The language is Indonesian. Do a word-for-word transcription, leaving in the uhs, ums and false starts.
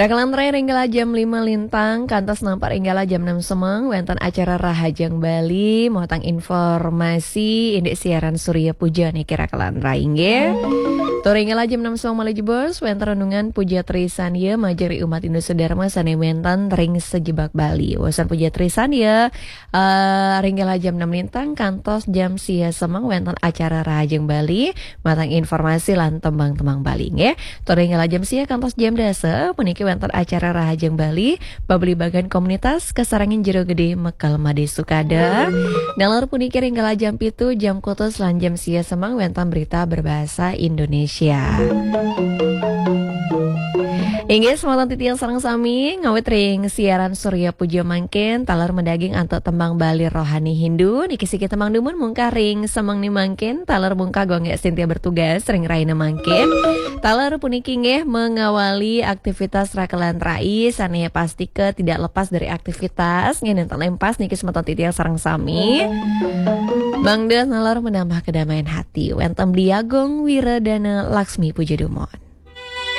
Rekalan terakhir hingga jam lima lintang, kantos nampak hingga jam enam semang, wonten acara Rahajang Bali, mohotang informasi, indek siaran Surya Puja nih kira kalan raingge. Toringala jam enam semang malih jebos, wonten renungan Puja Trisania, majari umat Indonesia Dharma sane mentan ring sejebak Bali. Wasan Puja Trisania, uh, ringgala jam enam lintang, kantos jam sia semang, wonten acara Rahajang Bali, matang informasi lan tembang-tembang Bali nge. Toringala jam sia kantos jam dasa, puniki wonten acara Rahajang Bali, babeli bagan komunitas kesarangin jero gede Mekal Made Sukada. Dalam puniki ringgala jam pitu, jam kutus lan jam sia semang, wonten berita berbahasa Indonesia. Inggih semantan titian sarang sami ngawet ring siaran Surya Puja mangken talar mendaging antuk tembang Bali rohani Hindu niki siki tembang dumun mungkah ring semang ni mangken talar mungkah gonggek Sintia bertugas ring raina mangken talar puniki nggih mengawali aktivitas rakalan rai sanaya pasti ke tidak lepas dari aktivitas ngene lempas niki semantan titian sarang sami Bang Des nalar menambah kedamaian hati wenten Bliagong Wiradana Laksmi Puja Dumon.